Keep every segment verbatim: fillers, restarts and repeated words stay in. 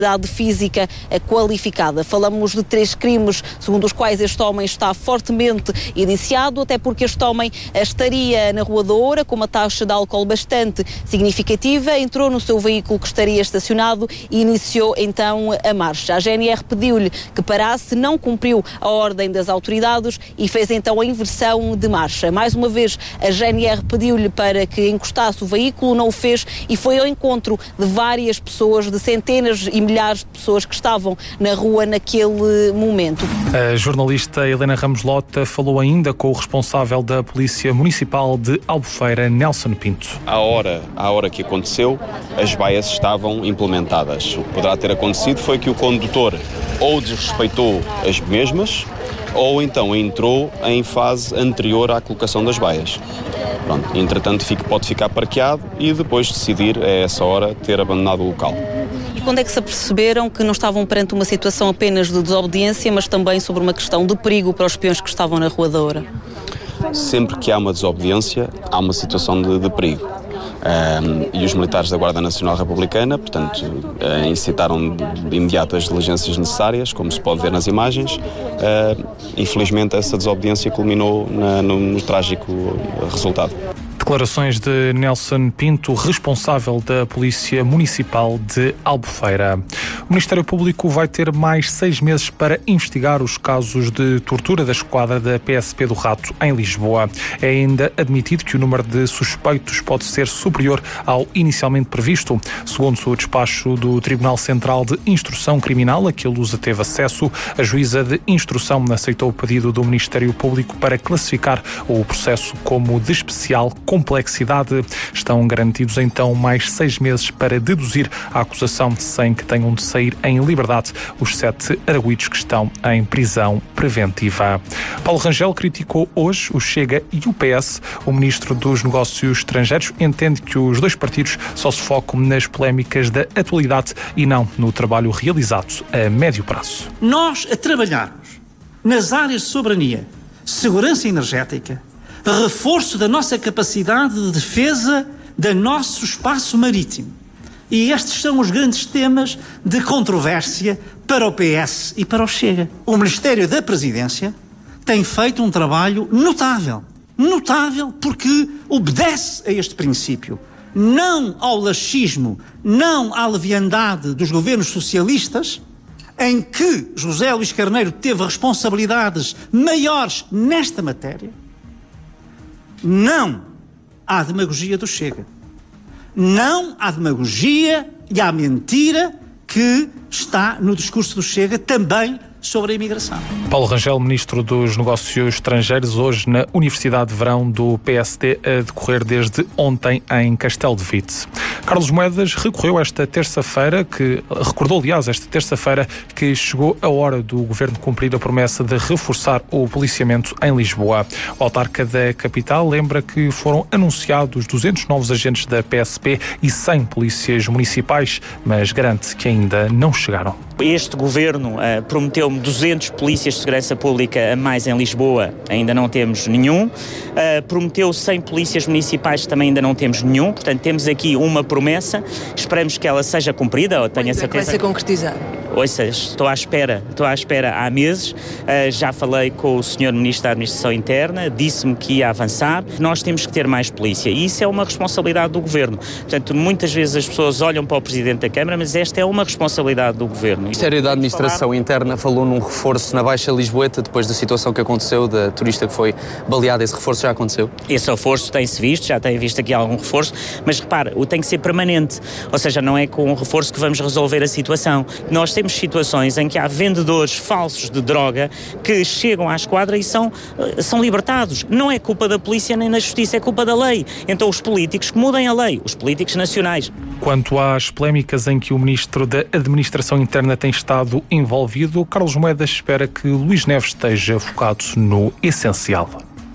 física qualificada. Falamos de três crimes, segundo os quais este homem está fortemente indiciado, até porque este homem estaria na Rua da Oura com uma taxa de álcool bastante significativa, entrou no seu veículo que estaria estacionado e iniciou então a marcha. A G N R pediu-lhe que parasse, não cumpriu a ordem das autoridades e fez então a inversão de marcha. Mais uma vez, a G N R pediu-lhe para que encostasse o veículo, não o fez e foi ao encontro de várias pessoas, de centenas e milhares de pessoas que estavam na rua naquele momento. A jornalista Helena Ramos Lota falou ainda com o responsável da Polícia Municipal de Albufeira, Nelson Pinto. À hora, à hora que aconteceu, as baias estavam implementadas. O que poderá ter acontecido foi que o condutor ou desrespeitou as mesmas ou então entrou em fase anterior à colocação das baias. Pronto, entretanto pode ficar parqueado e depois decidir, a essa hora, ter abandonado o local. E quando é que se aperceberam que não estavam perante uma situação apenas de desobediência, mas também sobre uma questão de perigo para os peões que estavam na Rua da Oura? Sempre que há uma desobediência, há uma situação de, de perigo. Um, e os militares da Guarda Nacional Republicana, portanto, uh, incitaram de imediato as diligências necessárias, como se pode ver nas imagens. Uh, infelizmente, essa desobediência culminou na, no, no trágico resultado. Declarações de Nelson Pinto, responsável da Polícia Municipal de Albufeira. O Ministério Público vai ter mais seis meses para investigar os casos de tortura da esquadra da P S P do Rato, em Lisboa. É ainda admitido que o número de suspeitos pode ser superior ao inicialmente previsto. Segundo o despacho do Tribunal Central de Instrução Criminal, a que a Lusa teve acesso, a juíza de instrução aceitou o pedido do Ministério Público para classificar o processo como de especial complexidade. Estão garantidos então mais seis meses para deduzir a acusação sem que tenham de sair em liberdade os sete arguidos que estão em prisão preventiva. Paulo Rangel criticou hoje o Chega e o P S. O Ministro dos Negócios Estrangeiros entende que os dois partidos só se focam nas polémicas da atualidade e não no trabalho realizado a médio prazo. Nós a trabalharmos nas áreas de soberania, segurança energética, reforço da nossa capacidade de defesa do nosso espaço marítimo. E estes são os grandes temas de controvérsia para o P S e para o Chega. O Ministério da Presidência tem feito um trabalho notável. Notável porque obedece a este princípio. Não ao laxismo, não à leviandade dos governos socialistas, em que José Luís Carneiro teve responsabilidades maiores nesta matéria. Não à demagogia do Chega. Não à demagogia e à mentira que está no discurso do Chega também sobre a imigração. Paulo Rangel, Ministro dos Negócios Estrangeiros, hoje na Universidade de Verão do P S D, a decorrer desde ontem em Castelo de Vite. Carlos Moedas recorreu esta terça-feira, que recordou, aliás, esta terça-feira, que chegou a hora do Governo cumprir a promessa de reforçar o policiamento em Lisboa. O autarca da capital lembra que foram anunciados duzentos novos agentes da P S P e cem polícias municipais, mas garante que ainda não chegaram. Este Governo uh, prometeu-me duzentos polícias de segurança pública a mais em Lisboa, ainda não temos nenhum. Uh, prometeu cem polícias municipais, também ainda não temos nenhum. Portanto, temos aqui uma promessa, esperamos que ela seja cumprida, ou tenho a certeza. Vai ser concretizada? Ouça, estou à espera, estou à espera há meses, uh, já falei com o senhor Ministro da Administração Interna, disse-me que ia avançar. Nós temos que ter mais polícia e isso é uma responsabilidade do Governo. Portanto, muitas vezes as pessoas olham para o Presidente da Câmara, mas esta é uma responsabilidade do Governo. O Ministério da Administração Interna falou num reforço na Baixa Lisboeta, depois da situação que aconteceu, da turista que foi baleada. Esse reforço já aconteceu? Esse reforço tem-se visto, já tem visto aqui algum reforço, mas repara, o tem que ser permanente, ou seja, não é com um reforço que vamos resolver a situação. Nós temos situações em que há vendedores falsos de droga que chegam à esquadra e são, são libertados. Não é culpa da polícia nem da justiça, é culpa da lei. Então os políticos que mudem a lei, os políticos nacionais. Quanto às polémicas em que o Ministro da Administração Interna tem estado envolvido, Carlos Moedas espera que Luís Neves esteja focado no essencial.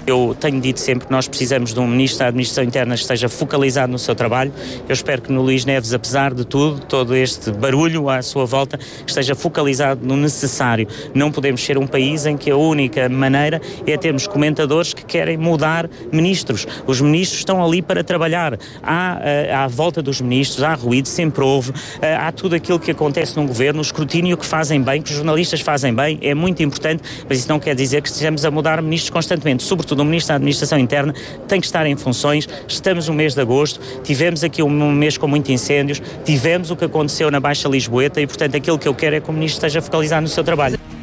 Eu tenho dito sempre que nós precisamos de um Ministro da Administração Interna que esteja focalizado no seu trabalho. Eu espero que no Luís Neves, apesar de tudo, todo este barulho à sua volta, esteja focalizado no necessário. Não podemos ser um país em que a única maneira é termos comentadores que querem mudar ministros. Os ministros estão ali para trabalhar. Há, à volta dos ministros, há ruído, sempre houve, há tudo aquilo que acontece num governo, o escrutínio que fazem bem, que os jornalistas fazem bem, é muito importante, mas isso não quer dizer que estejamos a mudar ministros constantemente. Sobretudo o Ministro da Administração Interna tem que estar em funções. Estamos no mês de agosto, tivemos aqui um mês com muitos incêndios, tivemos o que aconteceu na Baixa Lisboeta e, portanto, aquilo que eu quero é que o Ministro esteja focalizado no seu trabalho.